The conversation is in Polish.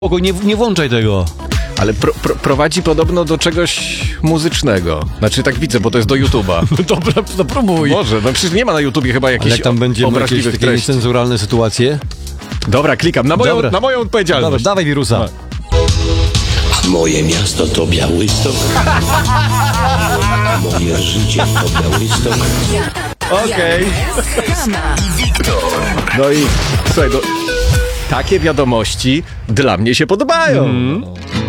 Nie włączaj tego. Ale prowadzi podobno do czegoś muzycznego. Znaczy tak widzę, bo to jest do YouTube'a. Dobra, zapróbuj. Może, no przecież nie ma na YouTubie chyba Ale jakichś jak tam będzie jakieś obraźliwych takie treści. niecenzuralne sytuacje? Dobra, klikam. Na moją odpowiedzialność. Dobra, dawaj wirusa. Moje miasto to Białystok. Moje życie to Białystok. Okej. No i słuchaj, takie wiadomości dla mnie się podobają.